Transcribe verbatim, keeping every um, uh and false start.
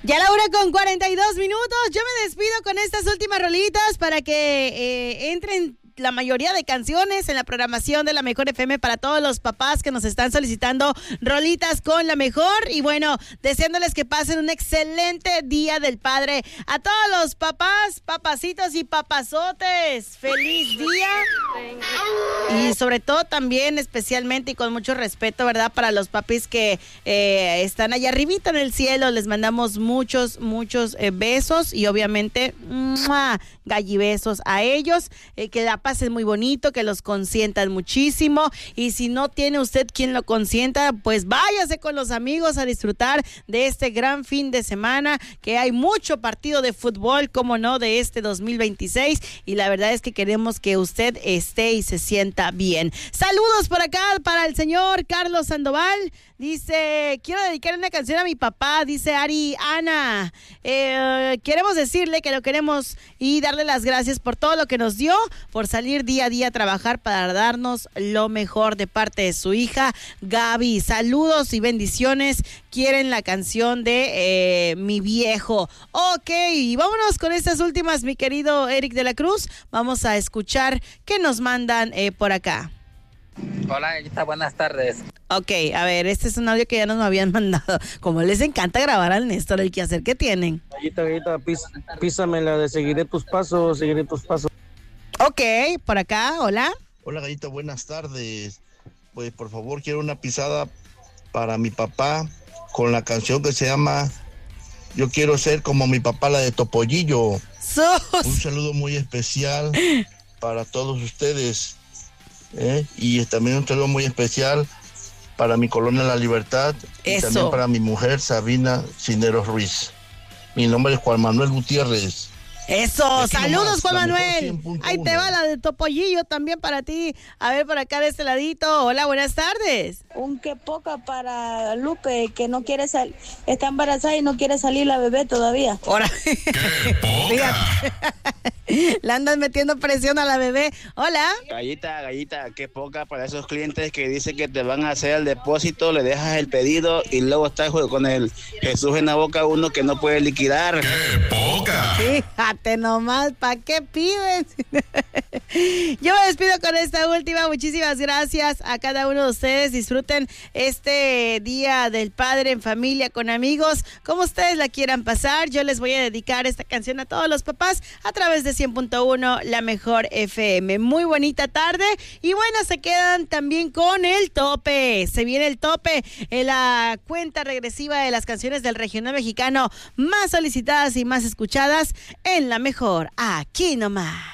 Ya la hora con cuarenta y dos minutos. Yo me despido con estas últimas rolitas para que eh, entren la mayoría de canciones en la programación de La Mejor F M para todos los papás que nos están solicitando rolitas con La Mejor. Y bueno, deseándoles que pasen un excelente Día del Padre. A todos los papás, papacitos y papazotes, feliz día. Y sobre todo también especialmente y con mucho respeto, ¿verdad? Para los papis que eh, están allá arribita en el cielo, les mandamos muchos, muchos eh, besos y obviamente ¡mua! Gallibesos a ellos, eh, que la pasen muy bonito, que los consientan muchísimo, y si no tiene usted quien lo consienta, pues váyase con los amigos a disfrutar de este gran fin de semana, que hay mucho partido de fútbol, como no, de este dos mil veintiséis, y la verdad es que queremos que usted esté y se sienta bien. Saludos por acá para el señor Carlos Sandoval. Dice, quiero dedicar una canción a mi papá, dice Ari Ana. Eh, queremos decirle que lo queremos y darle las gracias por todo lo que nos dio, por salir día a día a trabajar para darnos lo mejor, de parte de su hija Gaby. Saludos y bendiciones. Quieren la canción de eh, Mi Viejo. Ok, y vámonos con estas últimas, mi querido Eric de la Cruz. Vamos a escuchar qué nos mandan eh, por acá. Hola, Gallita, buenas tardes. Ok, a ver, este es un audio que ya nos habían mandado. Como les encanta grabar al Néstor, el quehacer que tienen. Gallita, Gallita, pís, písame la de seguiré tus pasos, seguiré tus pasos. Ok, por acá, hola. Hola, Gallita, buenas tardes. Pues por favor quiero una pisada para mi papá con la canción que se llama Yo quiero ser como mi papá, la de Topollillo. ¡Sus! Un saludo muy especial para todos ustedes. ¿eh? Y también un saludo muy especial para mi colonia La Libertad. Eso. Y también para mi mujer Sabina Cineros Ruiz. Mi nombre es Juan Manuel Gutiérrez. Eso, saludos Juan Manuel. Ahí te va la de Topollillo también para ti. A ver, por acá de este ladito. Hola, buenas tardes. Un qué poca para Lupe, que no quiere salir, está embarazada y no quiere salir la bebé todavía. Ahora. ¡Qué poca! Le andan metiendo presión a la bebé. Hola. Gallita, Gallita, qué poca para esos clientes que dicen que te van a hacer el depósito, le dejas el pedido y luego estás con el Jesús en la boca, uno que no puede liquidar. ¡Qué poca! Fíjate nomás, ¿para qué pides? Yo me despido con esta última. Muchísimas gracias a cada uno de ustedes. Disfruten este Día del Padre en familia, con amigos, como ustedes la quieran pasar. Yo les voy a dedicar esta canción a todos los papás a través de cien punto uno La Mejor F M. Muy bonita tarde y bueno, se quedan también con el tope. Se viene el tope en la cuenta regresiva de las canciones del regional mexicano más solicitadas y más escuchadas en La Mejor. Aquí nomás.